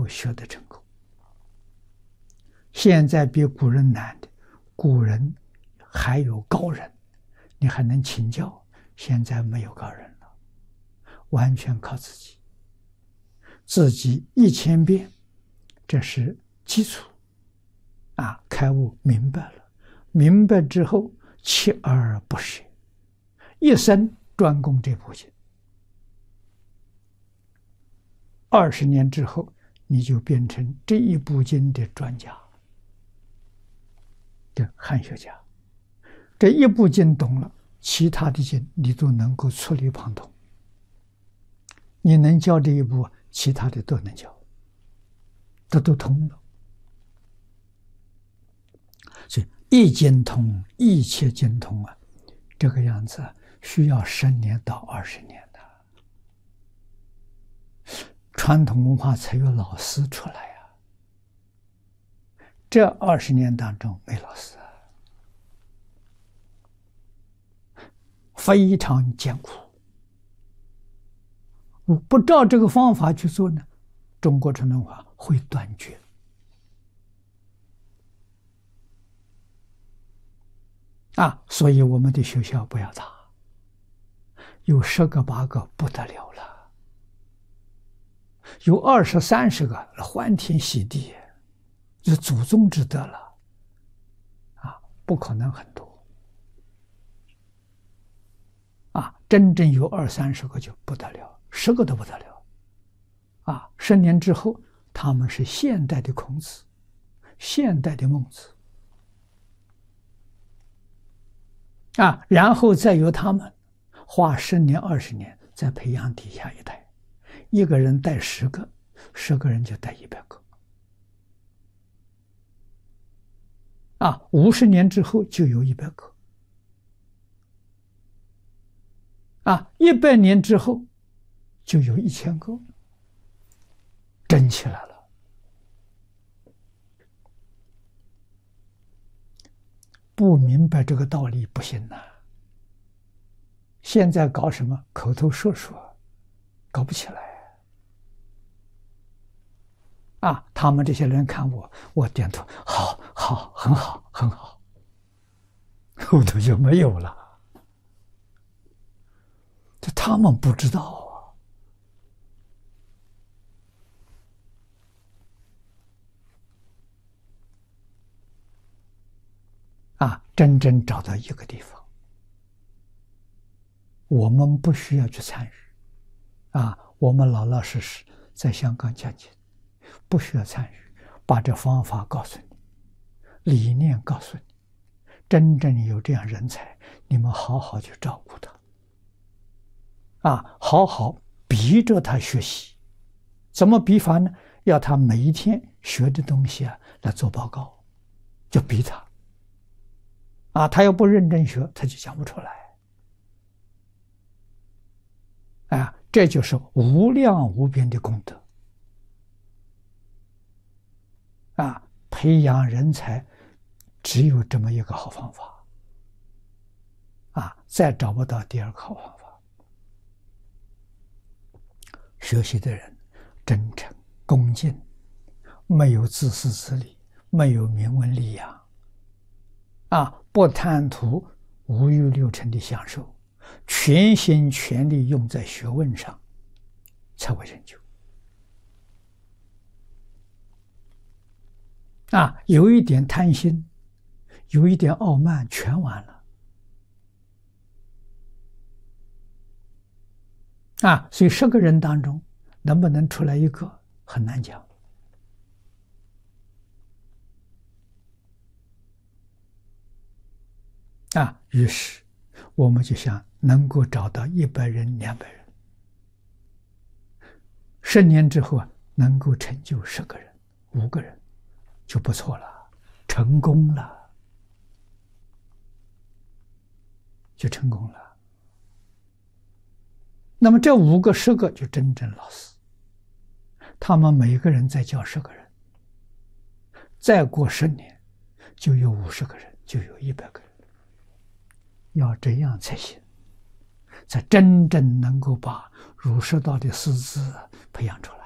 学得成功。现在比古人难的，古人还有高人，你还能请教，现在没有高人了，完全靠自己。自己1000遍，这是基础。开悟明白了，明白之后锲而不舍，一生专攻这部经。20年之后，你就变成这一部经的专家，的汉学家。这一部经懂了，其他的经你都能够触类旁通。你能教这一部，其他的都能教，这都通了。所以一经通，一切经通这个样子需要10年到20年的。传统文化才有老师出来这20年当中没老师非常艰苦。不照这个方法去做呢，中国传统文化会断绝。所以我们的学校不要大，有10个8个不得了了，有20、30个欢天喜地，是祖宗之德了。不可能很多。真正有20、30个就不得了，10个都不得了。10年之后，他们是现代的孔子，现代的孟子。然后再由他们花10年、20年再培养底下一代，一个人带10个，10个人就带100个。50年之后就有100个。100年之后就有1000个，整起来了。不明白这个道理不行现在搞什么口头说说，搞不起来。他们这些人看我点头，好，好，很好，很好，后头就没有了。这他们不知道真正找到一个地方，我们不需要去参与我们老老实实在香港讲经，不需要参与，把这方法告诉你，理念告诉你，真正有这样人才，你们好好去照顾他好好逼着他学习。怎么逼法呢？要他每一天学的东西来做报告，就逼他他要不认真学，他就讲不出来这就是无量无边的功德培养人才只有这么一个好方法再找不到第二个好方法。学习的人真诚恭敬，没有自私自利，没有名闻利养不贪图5欲6尘的享受，全心全力用在学问上，才会成就有一点贪心，有一点傲慢，全完了所以10个人当中能不能出来一个很难讲于是我们就想能够找到100人、200人，10年之后能够成就10个人、5个人就不错了，成功了，就成功了。那么这5个、10个就真正老师，他们每个人再教10个人，再过10年就有50个人，就有100个人。要这样才行，才真正能够把儒释道的师资培养出来。